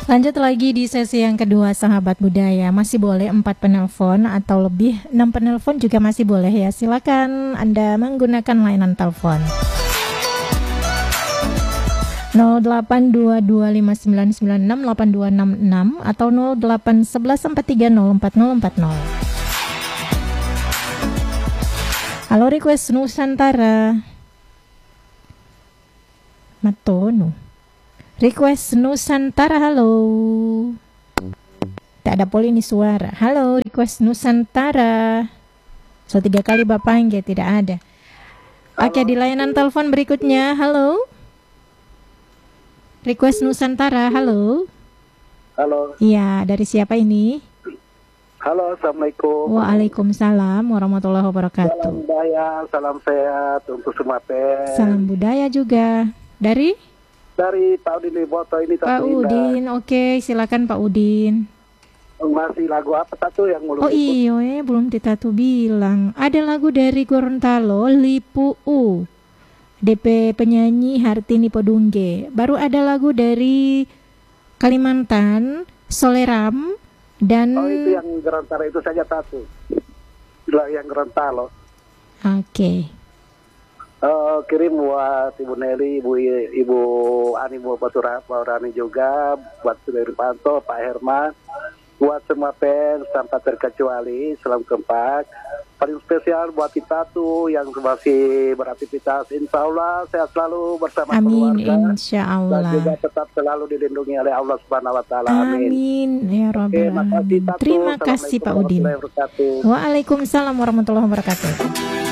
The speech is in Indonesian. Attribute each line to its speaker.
Speaker 1: Lanjut lagi di sesi yang kedua sahabat budaya. Masih boleh 4 penelpon atau lebih 6 penelpon juga masih boleh ya. Silakan Anda menggunakan layanan telepon 082259968266 atau 081143040040. Halo request Nusantara. Matono. Request Nusantara, halo. Tak ada poli ini suara. Halo, request Nusantara. So 3 kali Bapak panggil tidak ada. Oke, di layanan telepon berikutnya. Halo. Request Nusantara, halo.
Speaker 2: Halo.
Speaker 1: Iya, dari siapa ini?
Speaker 2: Halo, Assalamualaikum.
Speaker 1: Waalaikumsalam warahmatullahi
Speaker 2: Salam
Speaker 1: wabarakatuh.
Speaker 2: budaya, salam sehat untuk semua teh.
Speaker 1: Salam budaya juga. Dari
Speaker 2: Dari Pak Udin Boto ini
Speaker 1: Pak Udin. Oke, silakan Pak Udin.
Speaker 2: Masih lagu apa satu yang
Speaker 1: Oh iya, belum ditatu bilang. Ada lagu dari Gorontalo, Lipu U. DP penyanyi Hartini Podungge. Baru ada lagu dari Kalimantan, Soleram dan
Speaker 2: Oh, itu yang Gorontalo itu saja satu. Yang Gorontalo.
Speaker 1: Oke.
Speaker 2: Kirim buat Ibu Nelly, Ibu Ani, Bu Baturani juga, buat Sudari Panto, Pak Herman, buat semua fans tanpa terkecuali, salam kompak. Paling spesial buat kita tuh yang masih beraktivitas, insya Allah sehat selalu bersama
Speaker 1: Amin,
Speaker 2: keluarga.
Speaker 1: insya
Speaker 2: Dan
Speaker 1: Allah.
Speaker 2: juga tetap selalu dilindungi oleh Allah Subhanahu Wa Taala. Amin.
Speaker 1: Amin ya Rabbal
Speaker 2: Makasih,
Speaker 1: Alamin.
Speaker 2: Tatu.
Speaker 1: Terima kasih Pak Udin.
Speaker 2: Assalamualaikum warahmatullahi wabarakatuh.
Speaker 1: Waalaikumsalam warahmatullahi wabarakatuh.